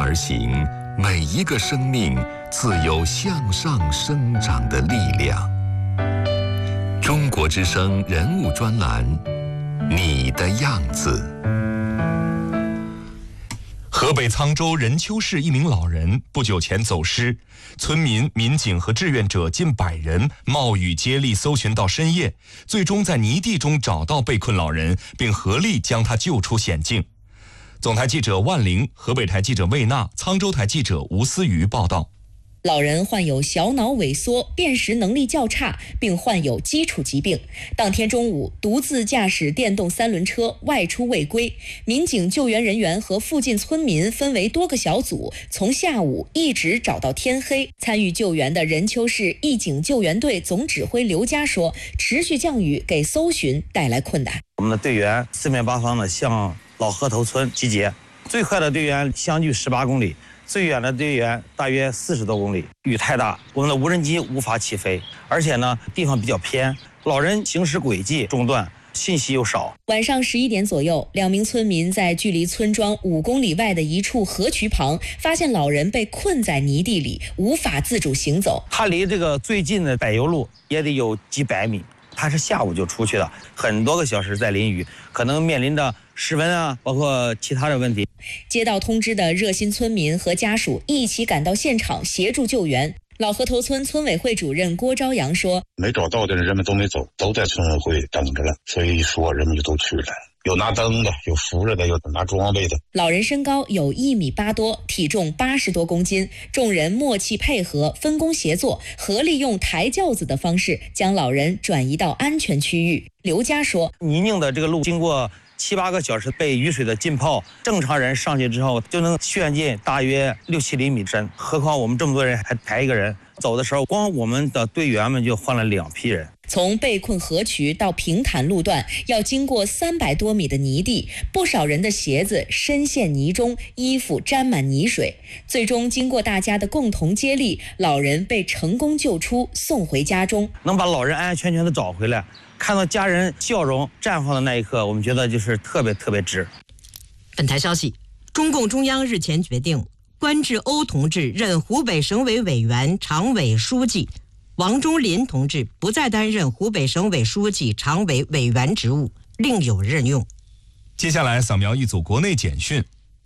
而行，每一个生命自有向上生长的力量。中国之声人物专栏，你的样子。 河北沧州任丘市一名老人不久前走失，村民、民警和志愿者近100人冒雨接力搜寻到深夜，最终在泥地中找到被困老人，并合力将他救出险境。总台记者万玲，河北台记者魏娜，沧州台记者吴思瑜报道。 老人患有小脑萎缩，辨识能力较差，并患有基础疾病。当天中午，独自驾驶电动3轮车外出未归，民警救援人员和附近村民分为多个小组，从下午一直找到天黑。参与救援的任丘市义警救援队总指挥刘佳说，持续降雨给搜寻带来困难。 我们的队员四面八方的向老河头村集结，最快的队员相距18公里，最远的队员大约40多公里。雨太大，我们的无人机无法起飞，而且呢地方比较偏，老人行驶轨迹中断，信息又少。 晚上11点左右，2名村民在距离村庄5公里外的一处河渠旁，发现老人被困在泥地里，无法自主行走。 他离这个最近的柏油路也得有几百米，他是下午就出去了，很多个小时在淋雨，可能面临着失温啊，包括其他的问题。 接到通知的热心村民和家属一起赶到现场协助救援。老河头村村委会主任郭朝阳说， 没找到的人们都没走，都在村委会等着了，所以说人们就都去了，有拿灯的，有扶着的，有拿装备的。 老人身高有1.8米多，体重80多公斤，众人默契配合，分工协作，合力用抬轿子的方式将老人转移到安全区域。刘佳说， 泥泞的这个路经过7、8个小时被雨水的浸泡，正常人上去之后就能陷进大约6、7厘米深，何况我们这么多人还抬一个人。走的时候，光我们的队员们就换了2批人。 从被困河渠到平坦路段，要经过300多米的泥地，不少人的鞋子深陷泥中，衣服沾满泥水。最终经过大家的共同接力，老人被成功救出，送回家中。 能把老人安安全全的找回来，看到家人笑容绽放的那一刻，我们觉得就是特别值。 本台消息，中共中央日前决定关志欧同志任湖北省委委员、常委书记，王忠林同志不再担任湖北省委书记、常委委员职务，另有任用。 接下来扫描一组国内简讯。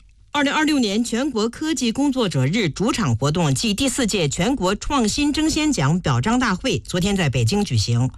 2026年全国科技工作者日主场活动暨第4届全国创新争先奖表彰大会昨天在北京举行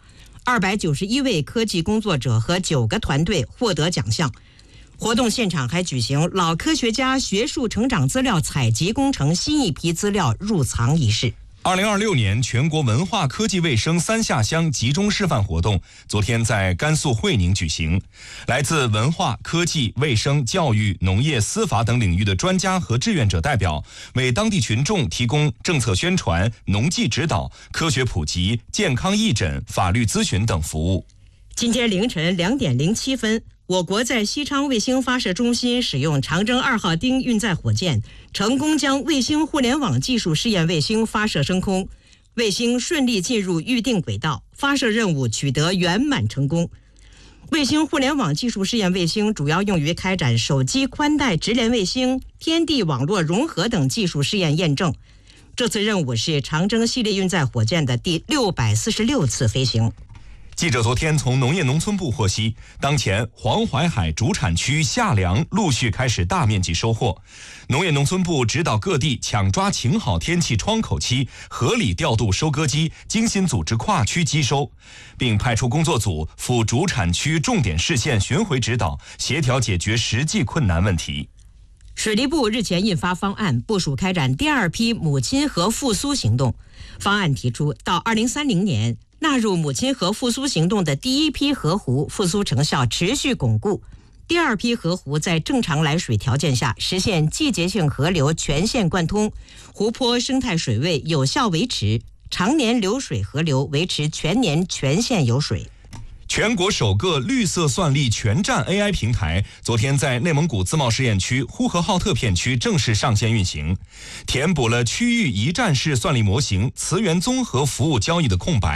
，291位科技工作者和9个团队获得奖项。活动现场还举行老科学家学术成长资料采集工程新一批资料入藏仪式。 2026年全国文化科技卫生3下乡集中示范活动昨天在甘肃会宁举行，来自文化、科技、卫生、教育、农业、司法等领域的专家和志愿者代表为当地群众提供政策宣传、农技指导、科学普及、健康义诊、法律咨询等服务。 今天凌晨2点07分，我国在西昌卫星发射中心使用长征2号丁运载火箭，成功将卫星互联网技术试验卫星发射升空，卫星顺利进入预定轨道，发射任务取得圆满成功。卫星互联网技术试验卫星主要用于开展手机宽带直连卫星、天地网络融合等技术试验验证。这次任务是长征系列运载火箭的第646次飞行。 记者昨天从农业农村部获悉，当前黄淮海主产区夏粮陆续开始大面积收获。农业农村部指导各地抢抓晴好天气窗口期，合理调度收割机，精心组织跨区机收，并派出工作组赴主产区重点市县巡回指导，协调解决实际困难问题。 水利部日前印发方案，部署开展第2批母亲河复苏行动。方案提出，到2030年纳入母亲河复苏行动的第1批河湖复苏成效持续巩固，第2批河湖在正常来水条件下实现季节性河流全线贯通，湖泊生态水位有效维持，常年流水河流维持全年全线有水。 全国首个绿色算力全站 AI 平台昨天在内蒙古自贸试验区呼和浩特片区正式上线运行，填补了区域一站式算力模型、词源综合服务交易的空白。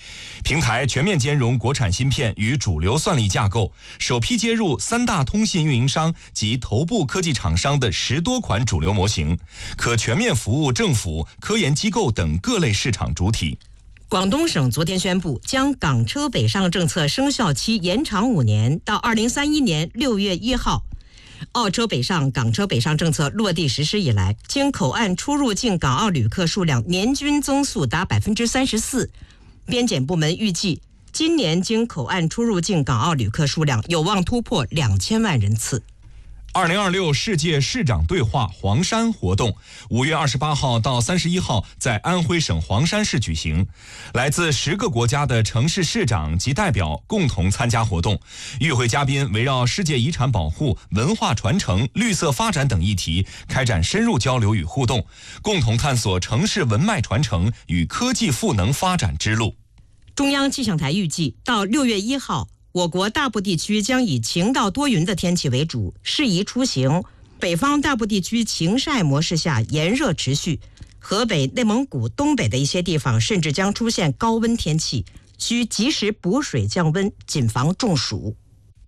平台全面兼容国产芯片与主流算力架构，首批接入3大通信运营商及头部科技厂商的10多款主流模型，可全面服务政府、科研机构等各类市场主体。 广东省昨天宣布，将港车北上政策生效期延长5年，到2031年6月1号。澳车北上、港车北上政策落地实施以来，经口岸出入境港澳旅客数量年均增速达34%。边检部门预计，今年经口岸出入境港澳旅客数量有望突破2000万人次。 2026世界市长对话黄山活动5月28号到31号在安徽省黄山市举行，来自10个国家的城市市长及代表共同参加活动。与会嘉宾围绕世界遗产保护、文化传承、绿色发展等议题开展深入交流与互动，共同探索城市文脉传承与科技赋能发展之路。 中央气象台预计，到6月1号，我国大部地区将以晴到多云的天气为主，适宜出行。北方大部地区晴晒模式下炎热持续，河北、内蒙古东北的一些地方甚至将出现高温天气，需及时补水降温，谨防中暑。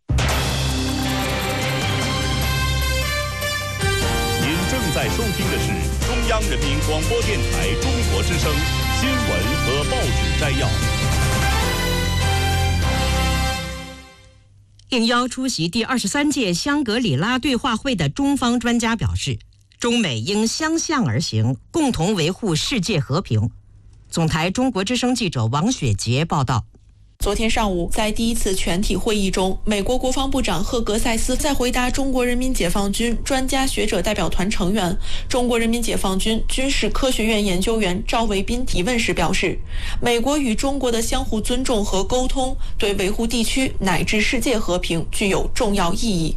您正在收听的是中央人民广播电台中国之声新闻和报纸摘要。 应邀出席第23届香格里拉对话会的中方专家表示，中美应相向而行，共同维护世界和平。总台中国之声记者王雪杰报道。 昨天上午，在第一次全体会议中，美国国防部长赫格塞斯在回答中国人民解放军专家学者代表团成员、中国人民解放军军事科学院研究员赵卫斌提问时表示，美国与中国的相互尊重和沟通对维护地区乃至世界和平具有重要意义。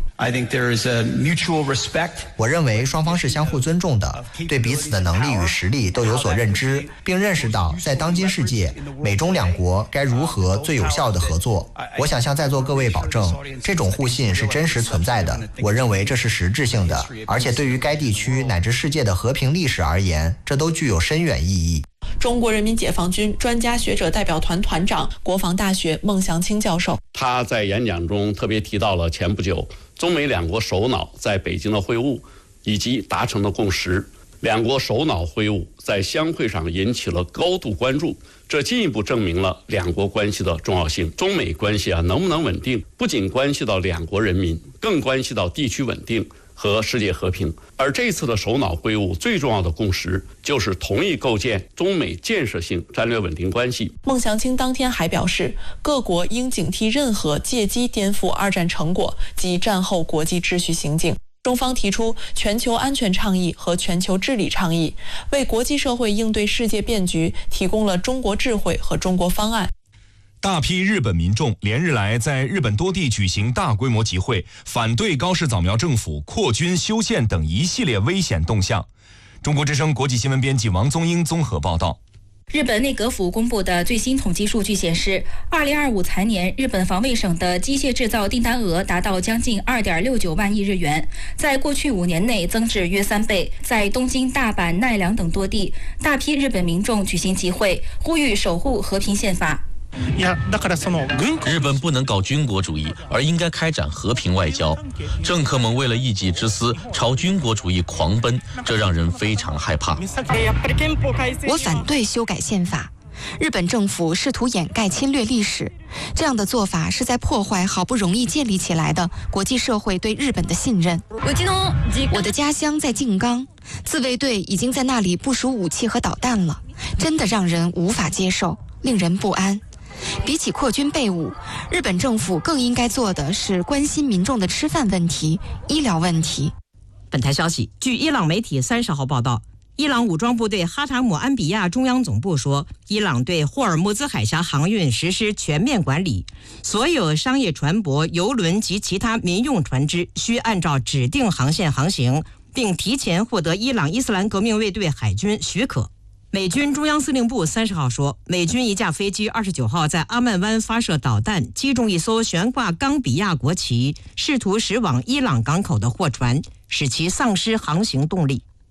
我认为双方是相互尊重的，对彼此的能力与实力都有所认知，并认识到在当今世界，美中两国该如何最有效的合作。我想向在座各位保证，这种互信是真实存在的。我认为这是实质性的，而且对于该地区乃至世界的和平历史而言，这都具有深远意义。 中国人民解放军专家学者代表团团长、国防大学孟祥青教授， 他在演讲中特别提到了前不久中美两国首脑在北京的会晤以及达成的共识。两国首脑会晤在相会上引起了高度关注，这进一步证明了两国关系的重要性。中美关系能不能稳定，不仅关系到两国人民，更关系到地区稳定和世界和平。而这次的首脑会晤最重要的共识就是同意构建中美建设性战略稳定关系。 孟祥青当天还表示，各国应警惕任何借机颠覆二战成果及战后国际秩序行径。中方提出全球安全倡议和全球治理倡议，为国际社会应对世界变局提供了中国智慧和中国方案。 大批日本民众连日来在日本多地举行大规模集会，反对高市早苗政府扩军修宪等一系列危险动向。中国之声国际新闻编辑王宗英综合报道。 日本内阁府公布的最新统计数据显示，2025财年日本防卫省的机械制造订单额达到将近2.69万亿日元，在过去5年内增至约3倍。在东京、大阪、奈良等多地，大批日本民众举行集会，呼吁守护和平宪法。 日本不能搞军国主义，而应该开展和平外交。政客们为了一己之私，朝军国主义狂奔，这让人非常害怕。 我反对修改宪法。日本政府试图掩盖侵略历史，这样的做法是在破坏好不容易建立起来的国际社会对日本的信任。我的家乡在静冈，自卫队已经在那里部署武器和导弹了，真的让人无法接受，令人不安。比起扩军备武，日本政府更应该做的是关心民众的吃饭问题、医疗问题。 本台消息，据伊朗媒体30号报道，伊朗武装部队哈塔姆安比亚中央总部说，伊朗对霍尔木兹海峡航运实施全面管理，所有商业船舶、邮轮及其他民用船只需按照指定航线航行，并提前获得伊朗伊斯兰革命卫队海军许可。美军中央司令部30号说，美军一架飞机29号在阿曼湾发射导弹，击中一艘悬挂冈比亚国旗、试图驶往伊朗港口的货船，使其丧失航行动力。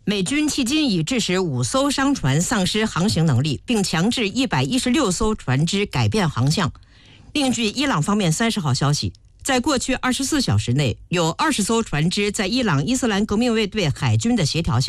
美军迄今已致使5艘商船丧失航行能力，并强制116艘船只改变航向。另据伊朗方面30号消息，在过去24小时内，有20艘船只在伊朗伊斯兰革命卫队海军的协调下